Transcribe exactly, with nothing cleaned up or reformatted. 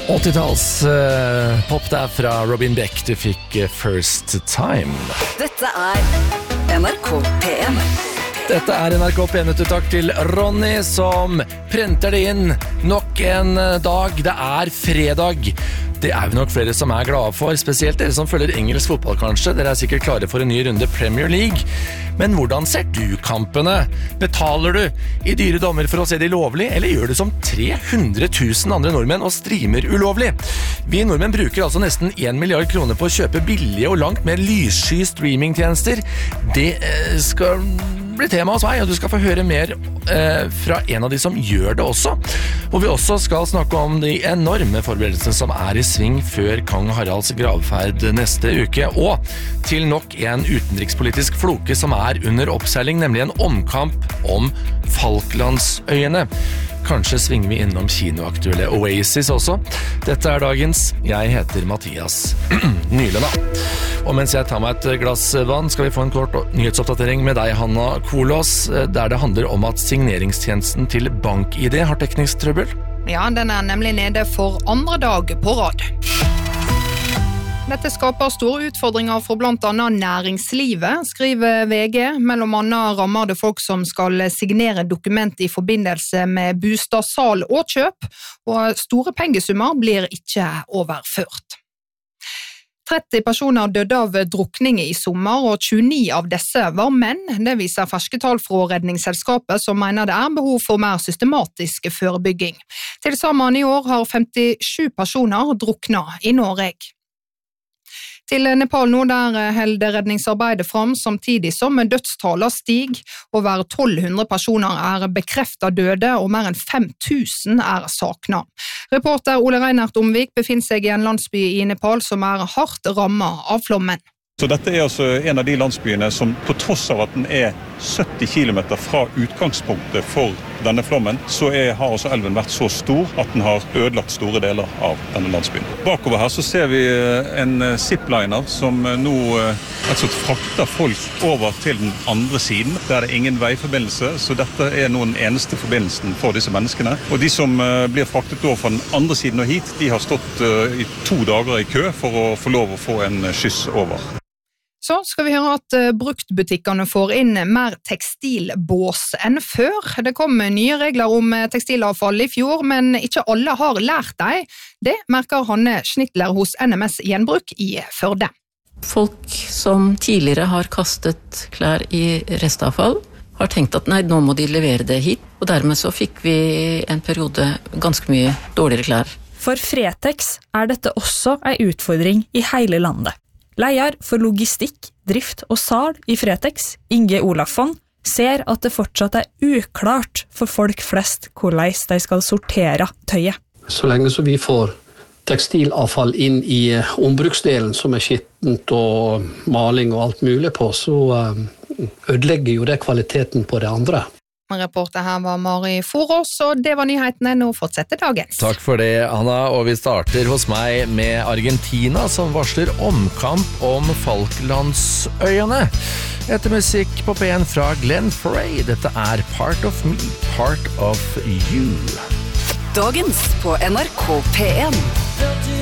åttitalls uh, pop der fra Robin Beck. Du fikk uh, First Time. Dette er N R K P en. Dette er N R K P en. Takk til Ronny som prenter det inn nok en dag. Det er fredag. Det er vi nok flere som er glade for, spesielt dere som følger engelsk fotball kanskje. Dere er sikkert klare for en ny runde Premier League. Men hvordan ser du kampene? Betaler du i dyre dommer for å se de lovlig, eller gjør du som tre hundre tusen andre nordmenn og streamer ulovlig? Vi nordmenn bruker altså nesten en milliard kroner på å kjøpe billige og langt mer lyssky streamingtjenester. Det eh, skal bli tema hos meg, og du skal få høre mer eh, fra en av de som gjør det også. Og vi også skal snakke om de enorme forberedelsene som er i sving før Kong Haralds gravferd neste uke, og til nok en utenrikspolitisk floke som er under oppseiling, nemlig en omkamp om Falklandsøyene. Kanskje svinger vi innom kinoaktuelle Oasis også. Dette er dagens. Jeg heter Mathias Nylenda. Og mens jeg tar meg et glass vann, skal vi få en kort nyhetsoppdatering med deg, Hanna Kolås, der det handler om at signeringstjenesten til BankID har teknisk trøbbel. Ja, den er nemlig nede for andre dag på rad. Dette skaper store utfordringer for blant annet næringslivet, skriver V G. Mellom annet rammer det folk som skal signere dokument i forbindelse med bostadssalg og kjøp, og store pengesummer blir ikke overført. tretti personer døde av drukning i sommer, og tjueni av disse var menn. Det viser ferske tall fra Redningsselskapet, som mener det er behov for mer systematisk forebygging. Til sammen i år har femtisju personer druknet i Norge. Til Nepal nå, der holder redningsarbeidet fram, samtidig som dødstallene stiger. Over tolv hundre personer er bekreftet døde, og mer enn fem tusen er savnet. Reporter Ole Reinert Omvik befinner seg i en landsby i Nepal som er hardt rammet av flommen. Så dette er altså en av de landsbyene som på tross av at den er sytti kilometer fra utgangspunktet for denne flommen, så er, har også elven vært så stor at den har ødelagt store deler av denne landsbyen. Bakover her så ser vi en zipliner som nå altså frakter folk over til den andre siden. Der er det ingen veiforbindelse, så dette er nå den eneste forbindelsen for disse menneskene. Og de som blir fraktet over fra den andre siden og hit, de har stått i to dager i kø for å få lov å få en skyss over. Så skal vi høre at bruktbutikkene får inn mer tekstilbås enn før. Det kom nye regler om tekstilavfall i fjor, men ikke alle har lært dem. Det merker Hanne Schnittler hos N M S Gjenbruk i Førde. Folk som tidligere har kastet klær i restavfall, har tenkt at nei, nå må de levere det hit, og dermed så fikk vi en periode ganske mye dårligere klær. For Fretex er dette også en utfordring i hele landet. Leier for logistikk, drift og salg i Fretex, Inge Olafsson, ser at det fortsatt er uklart for folk flest hvordan de skal sortere tøyet. Så lenge så vi får tekstilavfall inn i ombruksdelen som er skittent og maling og alt mulig på, så ødelegger jo det kvaliteten på det andre. Reporter her var Mari Forås, og det var nyhetene. Nå fortsetter dagens. Takk for det, Anna, og vi starter hos meg med Argentina, som varsler omkamp om Falklandsøyene. Etter musikk på P en fra Glenn Frey. Dette er Part of Me, Part of You. Dagens på N R K P en.